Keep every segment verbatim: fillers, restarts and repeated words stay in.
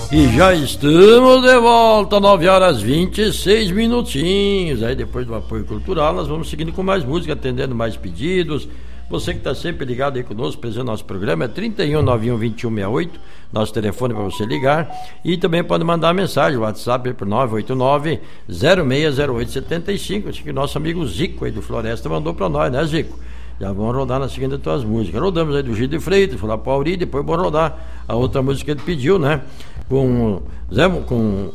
E já estamos de volta, nove horas e vinte e seis minutinhos. Aí depois do apoio cultural, nós vamos seguindo com mais música, atendendo mais pedidos. Você que está sempre ligado aí conosco, presente no nosso programa, é trinta e um, nove um, vinte e um, sessenta e oito, nosso telefone para você ligar. E também pode mandar mensagem, o WhatsApp por nove oito nove, zero seis zero oito sete cinco. Acho que nosso amigo Zico aí do Floresta mandou para nós, né, Zico? Já vamos rodar na seguinte das tuas músicas. Rodamos aí do Gil de Freitas, falar para o Auri, depois vamos rodar a outra música que ele pediu, né? Com, Zé, com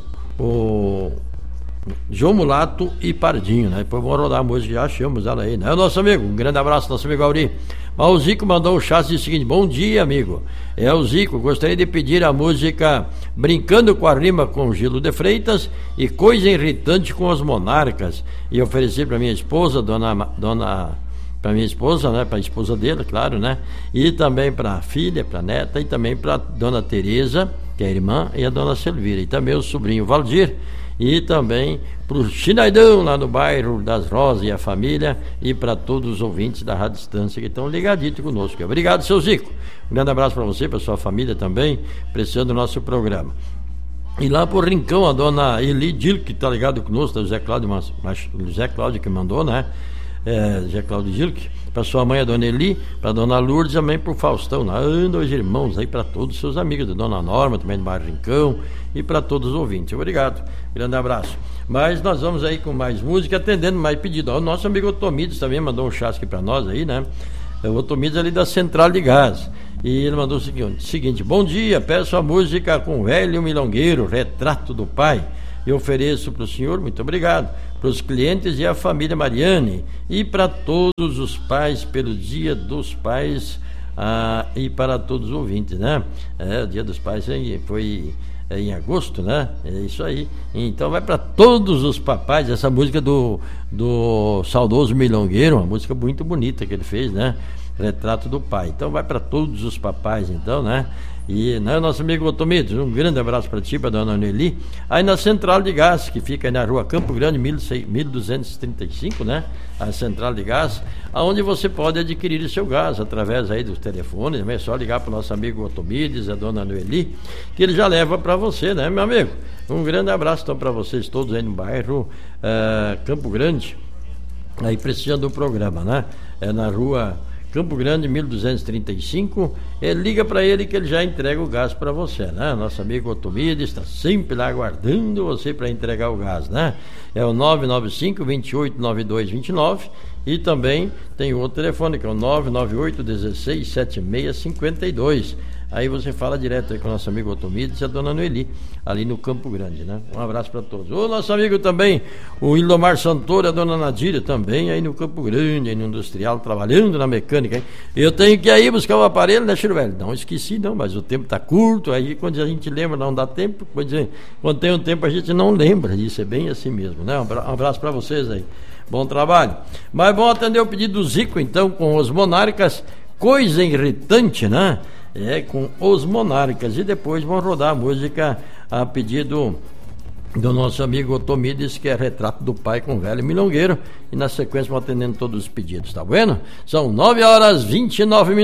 o João Mulato e Pardinho, né? Depois vamos rodar a música, já achamos ela aí, né? O nosso amigo, um grande abraço, nosso amigo Auri. Mas o Zico mandou um chat e disse o seguinte: bom dia, amigo. É o Zico, gostaria de pedir a música Brincando com a Rima com Gilo de Freitas e Coisa Irritante com os Monarcas. E ofereci para minha esposa, dona... dona para minha esposa, né, para a esposa dele, claro, né, e também para a filha, para a neta, e também para a dona Tereza, que é a irmã, e a dona Selvira, e também o sobrinho Valdir, e também para o Chinaidão, lá no bairro das Rosas, e a família, e para todos os ouvintes da Rádio Distância que estão ligaditos conosco. Obrigado, seu Zico. Um grande abraço para você, para sua família também, apreciando o nosso programa. E lá pro Rincão, a dona Eli Dil, que está ligado conosco, o José Cláudio, o José Cláudio que mandou, né? É, José Cláudio Gilque, para sua mãe, a dona Eli, para dona Lourdes, também pro Faustão, né? Dois irmãos aí, para todos os seus amigos, da dona Norma, também do bairro Rincão, e para todos os ouvintes. Obrigado, grande abraço. Mas nós vamos aí com mais música, atendendo mais pedido. O nosso amigo Otomides também mandou um chasque para nós aí, né? O Otomides ali da Central de Gás. E ele mandou o seguinte, seguinte: bom dia, peço a música com o Velho Milongueiro, Retrato do Pai. E ofereço para o senhor, muito obrigado, para os clientes e a família Mariane, e para todos os pais, pelo Dia dos Pais, ah, e para todos os ouvintes, né? É, o Dia dos Pais foi é, em agosto, né? É isso aí. Então vai para todos os papais, essa música do, do saudoso Milongueiro, uma música muito bonita que ele fez, né? Retrato do Pai. Então vai para todos os papais, então, né? E, né, nosso amigo Otomides, um grande abraço para ti, para a dona Nelly, aí na Central de Gás, que fica aí na rua Campo Grande, mil duzentos e trinta e cinco, né? A Central de Gás, aonde você pode adquirir o seu gás através aí dos telefones, né? É só ligar para o nosso amigo Otomides, a dona Nelly, que ele já leva para você, né, meu amigo? Um grande abraço então para vocês todos aí no bairro uh, Campo Grande, aí precisando do programa, né? É na rua Campo Grande, mil duzentos e trinta e cinco. Ele liga para ele que ele já entrega o gás para você, né? Nosso amigo Otomides está sempre lá aguardando você para entregar o gás, né? É o nove nove cinco, dois oito nove dois dois nove, e também tem o outro telefone que é o nove nove oito um seis sete seis cinco dois. Aí você fala direto aí com o nosso amigo Otomides e a dona Noeli, ali no Campo Grande, né? Um abraço para todos. O nosso amigo também, o Ildomar Santoro e a dona Nadira, também aí no Campo Grande, aí no Industrial, trabalhando na mecânica, hein? Eu tenho que ir aí buscar o aparelho, né, Chiru Velho? Não esqueci não, mas o tempo tá curto, aí quando a gente lembra não dá tempo, quando, quando tem um tempo a gente não lembra, isso é bem assim mesmo, né? Um abraço para vocês aí. Bom trabalho. Mas vamos atender o pedido do Zico, então, com os Monarcas, Coisa Irritante, né? É, com os Monarcas. E depois vão rodar a música a pedido do nosso amigo Otomides, que é Retrato do Pai com o Velho Milongueiro. E na sequência vão atendendo todos os pedidos, tá vendo? São nove horas e vinte e nove minutos.